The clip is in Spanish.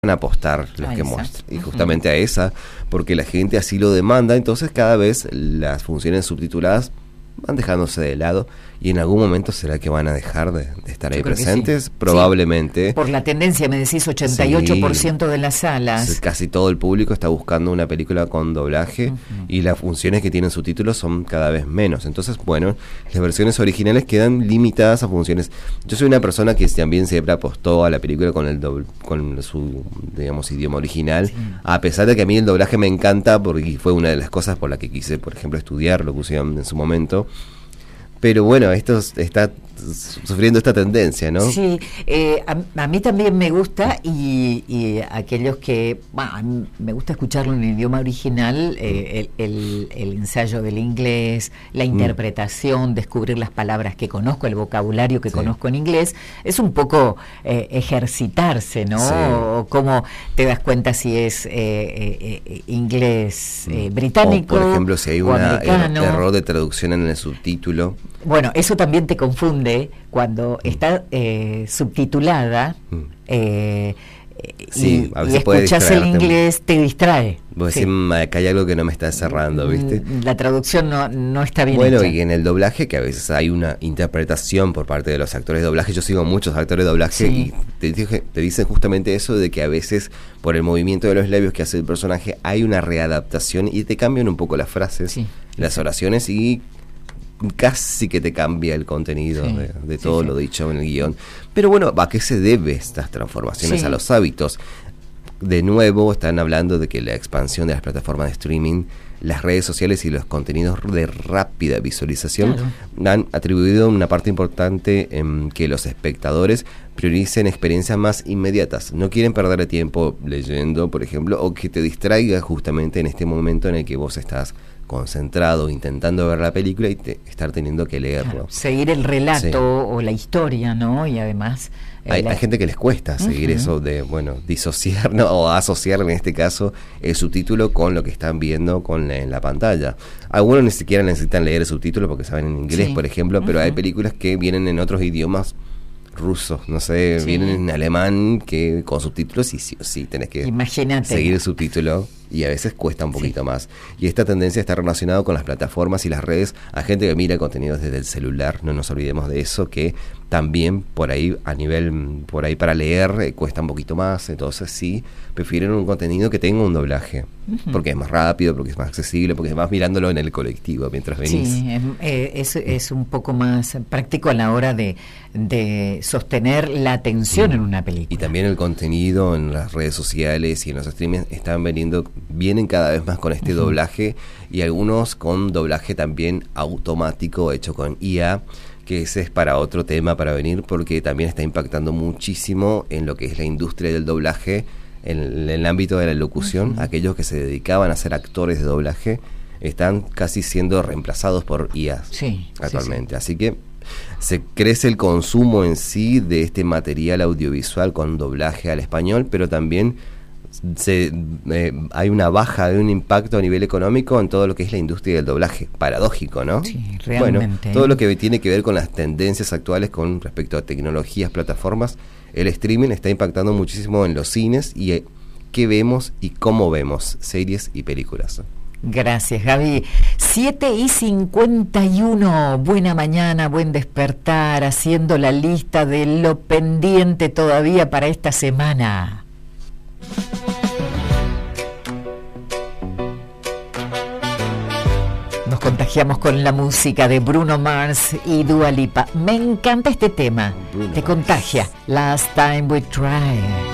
a apostar los A que esa. muestran, y justamente a esa, porque la gente así lo demanda. Entonces cada vez las funciones subtituladas van dejándose de lado, y en algún momento será que van a dejar de estar Yo ahí creo que presentes, sí. probablemente. Por la tendencia, me decís, 88% de las salas. Casi todo el público está buscando una película con doblaje, y las funciones que tienen subtítulos son cada vez menos. Entonces, bueno, las versiones originales quedan limitadas a funciones. Yo soy una persona que también siempre apostó a la película con su, digamos, idioma original, Sí. a pesar de que a mí el doblaje me encanta, porque fue una de las cosas por la que quise, por ejemplo, estudiar locución en su momento. Pero bueno, esto está sufriendo esta tendencia, ¿no? Sí, a mí también me gusta, y aquellos que, bueno, a mí me gusta escucharlo en el idioma original, el ensayo del inglés, la interpretación, descubrir las palabras que conozco, el vocabulario que conozco en inglés, es un poco ejercitarse, ¿no? Sí. O cómo te das cuenta si es inglés británico, O, por ejemplo, si hay o un americano. error de traducción en el subtítulo. Bueno, eso también te confunde cuando está subtitulada Sí, a y veces puede escuchás el distraerte. inglés, te distrae. Vos Sí. decís, acá hay algo que no me está cerrando, ¿viste? La traducción no está bien Bueno, hecha. y en el doblaje, que a veces hay una interpretación por parte de los actores de doblaje. Yo sigo muchos actores de doblaje, Sí. y te dicen justamente eso, de que a veces por el movimiento de los labios que hace el personaje hay una readaptación y te cambian un poco las frases, Sí. las oraciones, y casi que te cambia el contenido Sí. de Sí, todo sí. lo dicho en el guión. Pero bueno, ¿a qué se debe estas transformaciones? Sí. A los hábitos. De nuevo están hablando de que la expansión de las plataformas de streaming, las redes sociales y los contenidos de rápida visualización han atribuido una parte importante en que los espectadores prioricen experiencias más inmediatas. No quieren perder el tiempo leyendo, por ejemplo, o que te distraiga justamente en este momento en el que vos estás concentrado intentando ver la película y estar teniendo que leerlo. Claro, seguir el relato, Sí. o la historia, ¿no? Y además Hay gente que les cuesta seguir eso de, bueno, disociar, ¿no? O asociar en este caso el subtítulo con lo que están viendo en la pantalla. Algunos ni siquiera necesitan leer el subtítulo porque saben en inglés, Sí. por ejemplo, pero hay películas que vienen en otros idiomas rusos, no sé, Sí. vienen en alemán, que con subtítulos, y sí o sí tenés que Imagínate. seguir el subtítulo, y a veces cuesta un poquito más. Y esta tendencia está relacionada con las plataformas y las redes, a gente que mira contenidos desde el celular. No nos olvidemos de eso, que también por ahí para leer cuesta un poquito más. Entonces sí, prefieren un contenido que tenga un doblaje, porque es más rápido, porque es más accesible, porque vas mirándolo en el colectivo mientras venís. Sí, es un poco más práctico a la hora de sostener la atención en una película. Y también el contenido en las redes sociales y en los streamings vienen cada vez más con este doblaje, y algunos con doblaje también automático hecho con IA, que ese es para otro tema para venir, porque también está impactando muchísimo en lo que es la industria del doblaje, en el ámbito de la locución. Aquellos que se dedicaban a ser actores de doblaje están casi siendo reemplazados por IA actualmente. Así que se crece el consumo en sí de este material audiovisual con doblaje al español, pero también hay una baja de un impacto a nivel económico en todo lo que es la industria del doblaje. Paradójico, ¿no? Sí, realmente. Bueno, todo lo que tiene que ver con las tendencias actuales con respecto a tecnologías, plataformas, el streaming está impactando muchísimo en los cines y qué vemos y cómo vemos series y películas. Gracias, Gaby. 7:51, buena mañana, buen despertar, haciendo la lista de lo pendiente todavía para esta semana. Nos contagiamos con la música de Bruno Mars y Dua Lipa. Me encanta este tema, te contagia. Last Time We Tried.